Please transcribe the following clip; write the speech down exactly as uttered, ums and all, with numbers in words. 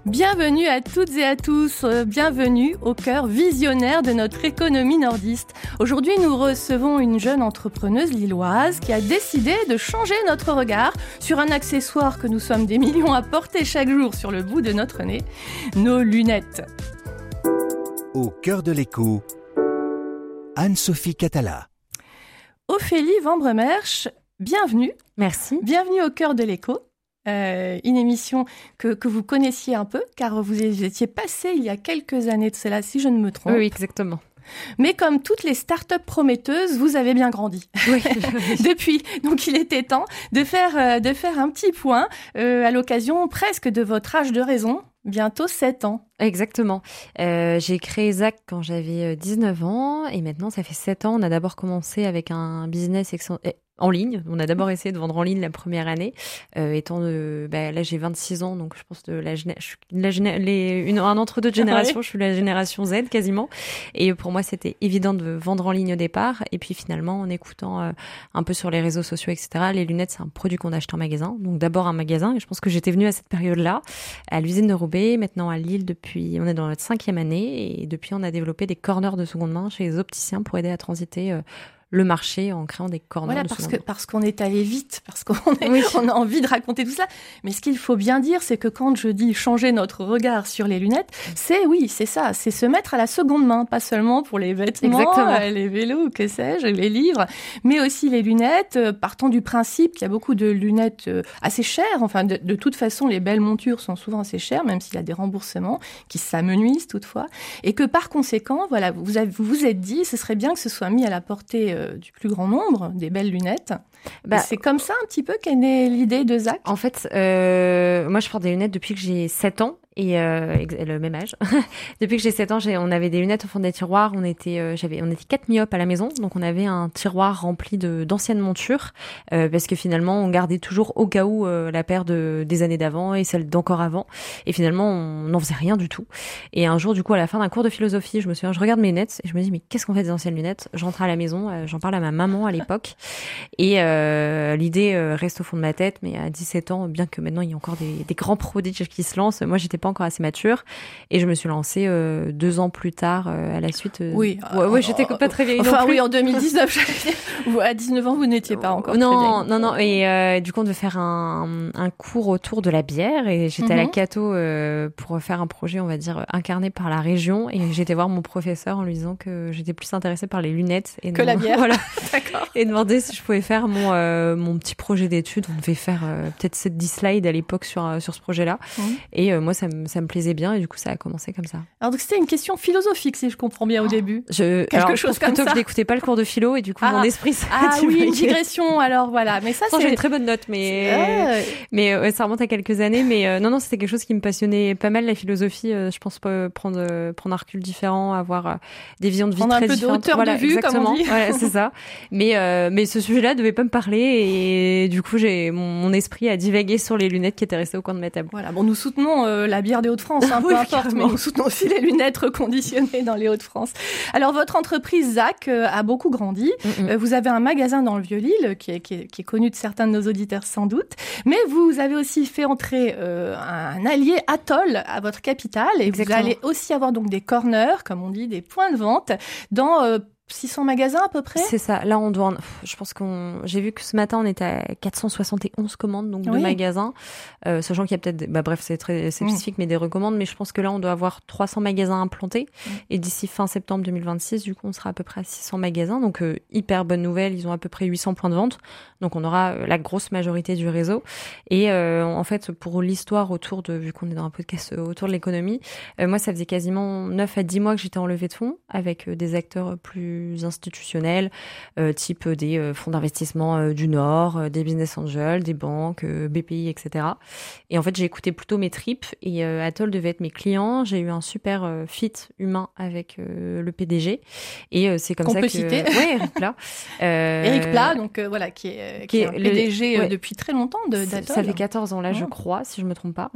Bienvenue à toutes et à tous, euh, bienvenue au cœur visionnaire de notre économie nordiste. Aujourd'hui, nous recevons une jeune entrepreneuse lilloise qui a décidé de changer notre regard sur un accessoire que nous sommes des millions à porter chaque jour sur le bout de notre nez, nos lunettes. Au cœur de l'écho, Anne-Sophie Catala. Ophélie Vambremersch, bienvenue. Merci. Bienvenue au cœur de l'écho. Euh, une émission que, que vous connaissiez un peu, car vous étiez passée il y a quelques années de cela, si je ne me trompe. Oui, exactement. Mais comme toutes les start-up prometteuses, vous avez bien grandi. Oui. Depuis. Donc il était temps de faire, euh, de faire un petit point euh, à l'occasion presque de votre âge de raison, bientôt sept ans. Exactement. Euh, j'ai créé Zac quand j'avais dix-neuf ans et maintenant ça fait sept ans. On a d'abord commencé avec un business ex- en ligne. On a d'abord essayé de vendre en ligne la première année. Euh, étant de, bah, là j'ai vingt-six ans, donc je pense de la, géné- je suis la géné- les, une, un entre-deux de génération. Ouais. Je suis la génération Z quasiment. Et pour moi c'était évident de vendre en ligne au départ. Et puis finalement en écoutant euh, un peu sur les réseaux sociaux, et cetera. Les lunettes c'est un produit qu'on achète en magasin. Donc d'abord un magasin. Et je pense que j'étais venue à cette période-là à l'usine de Roubaix, maintenant à Lille depuis. On est dans notre cinquième année et depuis on a développé des corners de seconde main chez les opticiens pour aider à transiter euh, le marché en créant des corners Voilà, de parce seconde que main. parce qu'on est allé vite, parce qu'on est, Oui. on a envie de raconter tout ça. Mais ce qu'il faut bien dire, c'est que quand je dis changer notre regard sur les lunettes, c'est oui, c'est ça, c'est se mettre à la seconde main, pas seulement pour les vêtements, Exactement. euh, les vélos, que sais-je, les livres, mais aussi les lunettes. Euh, partant du principe qu'il y a beaucoup de lunettes euh, assez chères. Enfin, de, de toute façon, les belles montures sont souvent assez chères, même s'il y a des remboursements qui s'amenuisent toutefois, et que par conséquent, voilà, vous avez, vous vous êtes dit, ce serait bien que ce soit mis à la portée euh, du plus grand nombre. Des belles lunettes. Bah, c'est comme ça un petit peu qu'est née l'idée de Zac. En fait, euh, moi je porte des lunettes depuis que j'ai sept ans. Et euh, le même âge. Depuis que j'ai sept ans, j'ai, on avait des lunettes au fond des tiroirs. On était, euh, j'avais, on était quatre myopes à la maison, donc on avait un tiroir rempli de d'anciennes montures, euh, parce que finalement, on gardait toujours au cas où euh, la paire de des années d'avant et celle d'encore avant. Et finalement, on n'en faisait rien du tout. Et un jour, du coup, à la fin d'un cours de philosophie, je me souviens, je regarde mes lunettes et je me dis mais qu'est-ce qu'on fait des anciennes lunettes ? J'entre à la maison, euh, j'en parle à ma maman à l'époque, et euh, l'idée euh, reste au fond de ma tête. Mais à dix-sept ans, bien que maintenant il y a encore des, des grands prodiges qui se lancent, moi j'étais pas encore assez mature et je me suis lancée euh, deux ans plus tard euh, à la suite. Euh... Oui. Ouais, ouais, j'étais pas très vieille enfin, non plus. oui, en deux mille dix-neuf, j'avais... à dix-neuf ans, vous n'étiez pas encore non, très vieille. Non, non, et euh, du coup, on devait faire un, un cours autour de la bière et j'étais mm-hmm. à la Cato euh, pour faire un projet, on va dire, incarné par la région et j'étais voir mon professeur en lui disant que j'étais plus intéressée par les lunettes. Et que non, la bière. Voilà. D'accord. Et demander si je pouvais faire mon, euh, mon petit projet d'études. On devait faire euh, peut-être sept dix slides à l'époque sur, euh, sur ce projet-là. Mm-hmm. Et euh, moi, ça me, ça me plaisait bien et du coup, ça a commencé comme ça. Alors, donc, c'était une question philosophique, si je comprends bien au début. Je, Quelque alors, chose comme ça. Je n'écoutais pas le cours de philo et du coup, ah, mon esprit s'est Ah oui, une digression, alors voilà. Mais ça, non, c'est... j'ai une très bonne note, mais, ah, ouais. mais euh, ça remonte à quelques années. Mais euh, non, non, c'était quelque chose qui me passionnait pas mal, la philosophie. Euh, je pense pas prendre, euh, prendre un recul différent, avoir euh, des visions de vie prendre très un peu différentes. De hauteur voilà, de vue, exactement. Comme on dit. Voilà, c'est ça. Mais, euh, mais ce sujet-là devait pas me parler et du coup, j'ai, mon, mon esprit a divagué sur les lunettes qui étaient restées au coin de ma table. Voilà, bon, nous soutenons euh, la bière des Hauts-de-France, hein, oui, peu importe, carrément. mais nous soutenons aussi les lunettes reconditionnées dans les Hauts-de-France. Alors, votre entreprise Zac euh, a beaucoup grandi. Mm-hmm. Euh, vous avez un magasin dans le Vieux-Lille, qui est, qui, est, qui est connu de certains de nos auditeurs sans doute, mais vous avez aussi fait entrer euh, un allié Atoll à votre capitale, et Exactement. Vous allez aussi avoir donc des corners, comme on dit, des points de vente, dans... Euh, six cents magasins à peu près. C'est ça. Là, on doit. En... Je pense qu'on. J'ai vu que ce matin, on était à quatre cent soixante et onze commandes donc oui. de magasins, euh, sachant qu'il y a peut-être. Des... Bah bref, c'est très c'est spécifique, mmh. mais des recommandes. Mais je pense que là, on doit avoir trois cents magasins implantés mmh. et d'ici fin septembre deux mille vingt-six, du coup, on sera à peu près à six cents magasins. Donc euh, hyper bonne nouvelle. Ils ont à peu près huit cents points de vente. Donc on aura euh, la grosse majorité du réseau. Et euh, en fait, pour l'histoire autour de, vu qu'on est dans un podcast euh, autour de l'économie, euh, moi, ça faisait quasiment neuf à dix mois que j'étais en levée de fonds avec euh, des acteurs plus institutionnels, euh, type des euh, fonds d'investissement euh, du Nord, euh, des business angels, des banques, euh, B P I, et cetera. Et en fait, j'ai écouté plutôt mes tripes et euh, Atoll devait être mes clients. J'ai eu un super euh, fit humain avec euh, le P D G et euh, c'est comme Qu'on ça peut que... citer. Ouais, Eric Plat. Euh... Eric Plat, donc euh, voilà, qui est, qui qui est, est un P D G le... ouais. depuis très longtemps de, d'Atoll. Ça fait quatorze ans là, oh. je crois, si je me trompe pas.